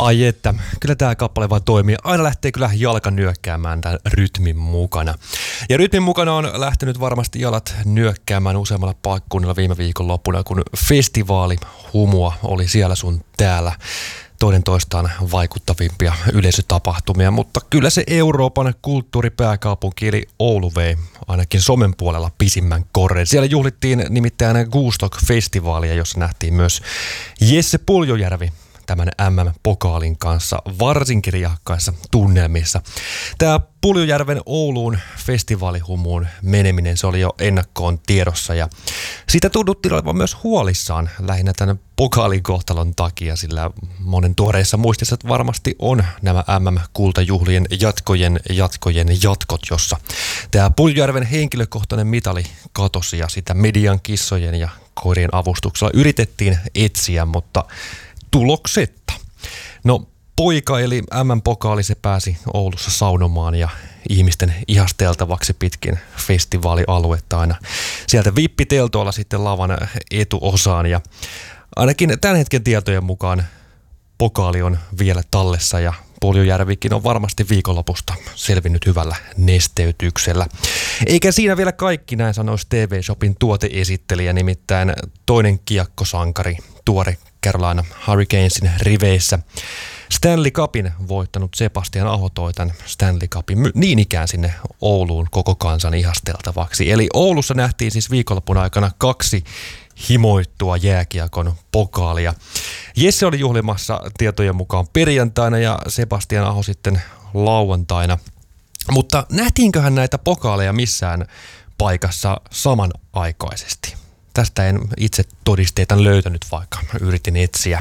Ai että, kyllä tämä kappale vaan toimii. Aina lähtee kyllä jalka nyökkäämään tämän rytmin mukana. Ja rytmin mukana on lähtenyt varmasti jalat nyökkäämään useammalla paikkuunnilla viime viikon loppuna, kun festivaalihumua oli siellä sun täällä. Toinen toistaan vaikuttavimpia yleisötapahtumia, mutta kyllä se Euroopan kulttuuripääkaupunki eli Oulu vei ainakin somen puolella pisimmän korren. Siellä juhlittiin nimittäin Gostock-festivaalia, jossa nähtiin myös Jesse Puljujärvi tämän MM-pokaalin kanssa varsin kirjahkaissa tunnelmissa. Tämä Puljujärven Ouluun festivaalihumuun meneminen, se oli jo ennakkoon tiedossa ja sitä tunnuttiin olevan myös huolissaan lähinnä tämän pokaalin kohtalon takia, sillä monen tuoreissa muistissa varmasti on nämä MM-kultajuhlien jatkojen jatkot, jossa tämä Puljujärven henkilökohtainen mitali katosi ja sitä median kissojen ja koirien avustuksella yritettiin etsiä, mutta tuloksetta. No poika eli MM-pokaali se pääsi Oulussa saunomaan ja ihmisten ihasteltavaksi pitkin festivaalialuetta aina sieltä vippiteltoilla sitten lavan etuosaan ja ainakin tämän hetken tietojen mukaan pokaali on vielä tallessa ja Puljujärvikin on varmasti viikonlopusta selvinnyt hyvällä nesteytyksellä. Eikä siinä vielä kaikki, näin sanoisi TV-shopin tuoteesittelijä, nimittäin toinen kiekkosankari, tuore Carolina Hurricanesin riveissä. Stanley Cupin voittanut Sebastian Aho toi tämän Stanley Cupin niin ikään sinne Ouluun koko kansan ihasteltavaksi. Eli Oulussa nähtiin siis viikonlopun aikana 2 himoittua jääkiekon pokaalia. Jesse oli juhlimassa tietojen mukaan perjantaina ja Sebastian Aho sitten lauantaina. Mutta nähtiinköhän näitä pokaaleja missään paikassa samanaikaisesti? Tästä en itse todisteita löytänyt, vaikka yritin etsiä.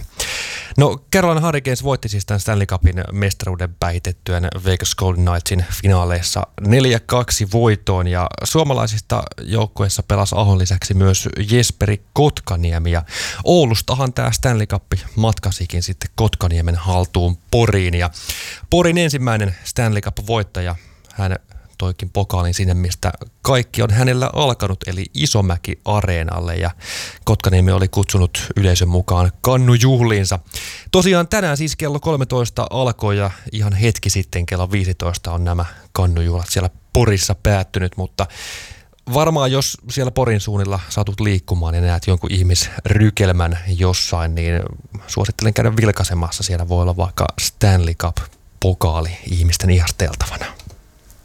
No Carolina Hurricanes voitti siis tämän Stanley Cupin mestaruuden päihitettyään Vegas Golden Knightsin finaaleissa 4-2 voitoon ja suomalaisista joukkueessa pelasi Ahon lisäksi myös Jesperi Kotkaniemi ja Oulustahan tämä Stanley Cup matkasikin sitten Kotkaniemen haltuun Poriin ja Porin ensimmäinen Stanley Cup voittaja, hän toikin pokaalin sinne, mistä kaikki on hänellä alkanut, eli Isomäki-areenalle, ja Kotkaniemi oli kutsunut yleisön mukaan kannujuhliinsa. Tosiaan tänään siis kello 13 alkoi, ja ihan hetki sitten kello 15 on nämä kannujuhlat siellä Porissa päättynyt, mutta varmaan jos siellä Porin suunnilla satut liikkumaan ja näet jonkun ihmisrykelmän jossain, niin suosittelen käydä vilkaisemassa. Siellä voi olla vaikka Stanley Cup-pokaali ihmisten ihasteltavana.